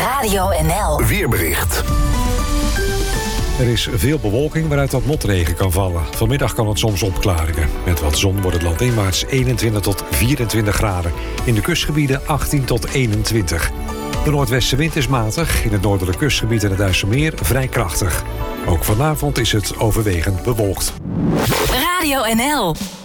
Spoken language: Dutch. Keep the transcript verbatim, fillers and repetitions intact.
Radio N L. Weerbericht. Er is veel bewolking waaruit wat motregen kan vallen. Vanmiddag kan het soms opklaringen. Met wat zon wordt het landinwaarts eenentwintig tot vierentwintig graden. In de kustgebieden achttien tot eenentwintig. De noordwestenwind is matig. In het noordelijke kustgebied en het IJsselmeer vrij krachtig. Ook vanavond is het overwegend bewolkt. Radio N L.